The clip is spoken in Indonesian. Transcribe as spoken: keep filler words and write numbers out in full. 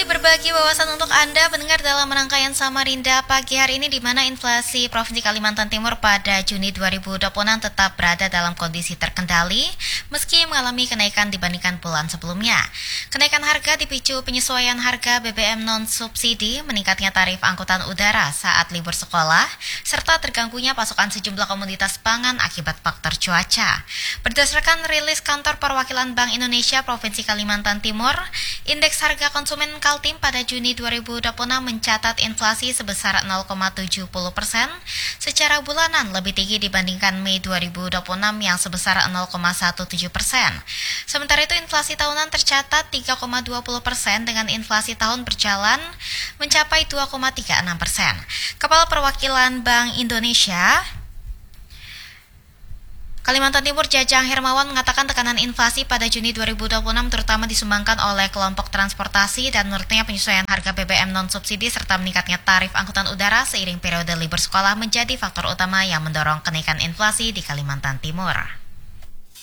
berbagi wawasan untuk Anda mendengar dalam rangkaian Samarinda pagi hari ini, di mana inflasi Provinsi Kalimantan Timur pada Juni dua ribu dua puluh enam tetap berada dalam kondisi terkendali meski mengalami kenaikan dibandingkan bulan sebelumnya. Kenaikan harga dipicu penyesuaian harga B B M non-subsidi, meningkatnya tarif angkutan udara saat libur sekolah, serta terganggunya pasokan sejumlah komoditas pangan akibat faktor cuaca. Berdasarkan rilis Kantor Perwakilan Bank Indonesia Provinsi Kalimantan Timur, indeks harga konsumen Kaltim pada Juni dua ribu dua puluh enam mencatat inflasi sebesar nol koma tujuh nol persen secara bulanan, lebih tinggi dibandingkan Mei dua ribu dua puluh enam yang sebesar nol koma tujuh satu persen. Sementara itu inflasi tahunan tercatat tiga koma dua nol persen dengan inflasi tahun berjalan mencapai dua koma tiga enam persen. Kepala Perwakilan Bank Indonesia Kalimantan Timur Jajang Hermawan mengatakan tekanan inflasi pada Juni dua ribu dua puluh enam terutama disumbangkan oleh kelompok transportasi dan menurutnya penyesuaian harga B B M non-subsidi serta meningkatnya tarif angkutan udara seiring periode libur sekolah menjadi faktor utama yang mendorong kenaikan inflasi di Kalimantan Timur.